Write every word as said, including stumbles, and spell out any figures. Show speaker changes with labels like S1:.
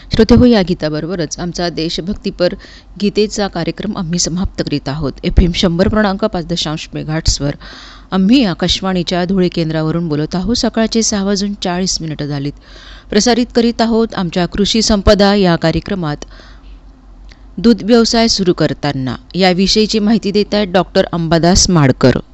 S1: श्रोते हो, या गीताबरोबरच आमचा देशभक्तीपर गीतेचा कार्यक्रम आम्ही समाप्त करीत आहोत. एफ एम शंभर पूर्णांक पाच दशांश मेगाहर्ट्सवर आम्ही आकाशवाणीच्या धुळे केंद्रावरून बोलत आहोत. सकाळचे सहा वाजून चाळीस मिनिटं झालीत. प्रसारित करीत आहोत आमच्या कृषी संपदा या कार्यक्रमात दूध व्यवसाय सुरू करताना याविषयीची माहिती देत आहेत डॉक्टर अंबादास माडकर.